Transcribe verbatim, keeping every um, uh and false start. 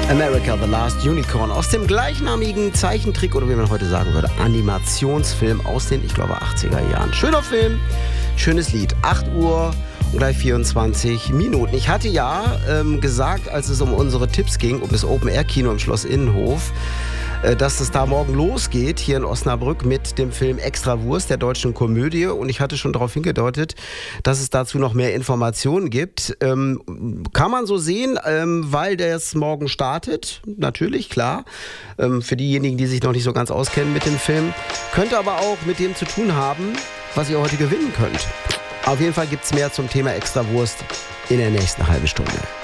America, The Last Unicorn aus dem gleichnamigen Zeichentrick oder wie man heute sagen würde, Animationsfilm aus den, ich glaube, achtziger Jahren. Schöner Film, schönes Lied. acht Uhr und gleich vierundzwanzig Minuten. Ich hatte ja ähm, gesagt, als es um unsere Tipps ging, um das Open-Air-Kino im Schloss Innenhof, äh, dass es da morgen losgeht, hier in Osnabrück, mit dem Film Extrawurst der deutschen Komödie. Und ich hatte schon darauf hingedeutet, dass es dazu noch mehr Informationen gibt. Ähm, kann man so sehen, ähm, weil der jetzt morgen startet. Natürlich, klar. Ähm, für diejenigen, die sich noch nicht so ganz auskennen mit dem Film. Könnte aber auch mit dem zu tun haben, was ihr heute gewinnen könnt. Auf jeden Fall gibt es mehr zum Thema Extrawurst in der nächsten halben Stunde.